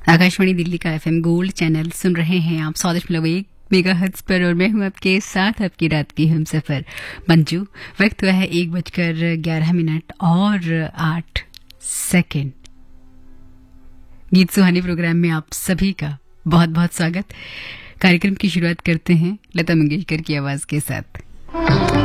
आकाशवाणी दिल्ली का FM gold channel सुन रहे हैं आप 100.1 मेगाहर्ट्ज पर और मैं हूं आपके साथ आपकी रात की हमसफर मंजू। वक्त हुआ है 1:11 और 8 सेकंड। गीत सुहानी प्रोग्राम में आप सभी का बहुत बहुत स्वागत। कार्यक्रम की शुरुआत करते हैं लता मंगेशकर की आवाज के साथ।